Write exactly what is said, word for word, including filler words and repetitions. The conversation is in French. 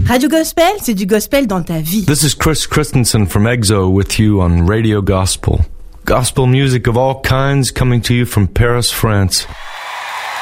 Radio Gospel, c'est du gospel dans ta vie. This is Chris Christensen from EXO with you on Radio Gospel. Gospel music of all kinds coming to you from Paris, France.